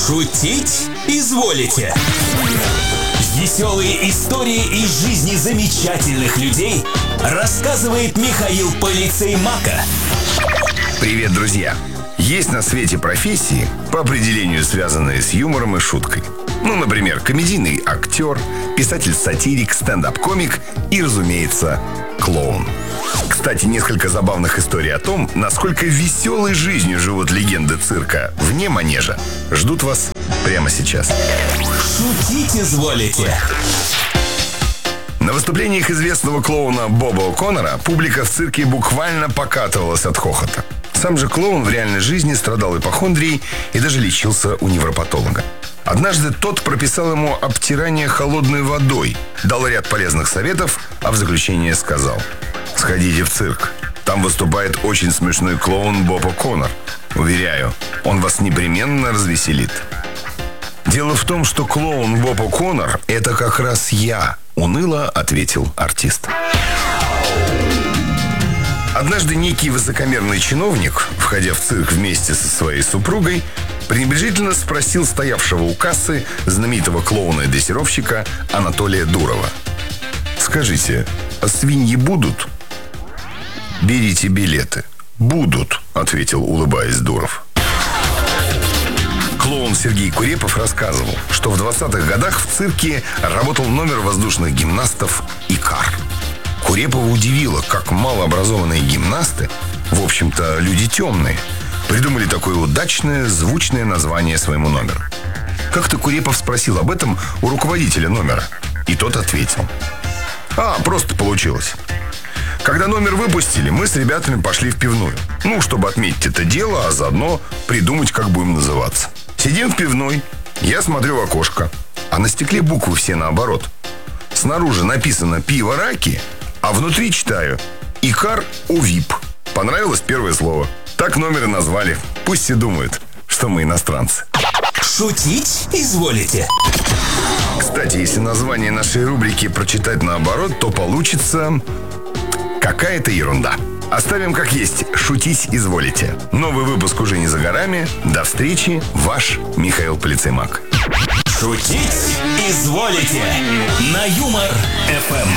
Шутить изволите. Веселые истории из жизни замечательных людей рассказывает Михаил Полицеймака. Привет, друзья! Есть на свете профессии, по определению связанные с юмором и шуткой. Ну, например, комедийный актер, писатель-сатирик, стендап-комик и, разумеется, клоун. Кстати, несколько забавных историй о том, насколько веселой жизнью живут легенды цирка вне манежа, ждут вас прямо сейчас. Шутить изволите. На выступлениях известного клоуна Боба О'Коннора публика в цирке буквально покатывалась от хохота. Сам же клоун в реальной жизни страдал ипохондрией и даже лечился у невропатолога. Однажды тот прописал ему обтирание холодной водой, дал ряд полезных советов, а в заключение сказал: «Сходите в цирк. Там выступает очень смешной клоун Боб О'Коннор. Уверяю, он вас непременно развеселит». «Дело в том, что клоун Боб О'Коннор – это как раз я», – уныло ответил артист. Однажды некий высокомерный чиновник, входя в цирк вместе со своей супругой, пренебрежительно спросил стоявшего у кассы знаменитого клоуна-дрессировщика Анатолия Дурова: «Скажите, а свиньи будут?» «Берите билеты». «Будут», — ответил, улыбаясь, Дуров. Клоун Сергей Курепов рассказывал, что в 20-х годах в цирке работал номер воздушных гимнастов «Икар». Курепова удивило, как малообразованные гимнасты, в общем-то, люди темные, придумали такое удачное, звучное название своему номеру. Как-то Курепов спросил об этом у руководителя номера, и тот ответил: просто получилось. Когда номер выпустили, мы с ребятами пошли в пивную. Чтобы отметить это дело, а заодно придумать, как будем называться. Сидим в пивной, я смотрю в окошко, а на стекле буквы все наоборот. Снаружи написано «Пиво раки», а внутри читаю «Икар ОВИП». Понравилось первое слово. Так номер и назвали. Пусть все думают, что мы иностранцы. Шутить изволите. Кстати, если название нашей рубрики прочитать наоборот, то получится какая-то ерунда. Оставим как есть. Шутить изволите. Новый выпуск уже не за горами. До встречи. Ваш Михаил Полицеймак. Шутить изволите. На Юмор ФМ.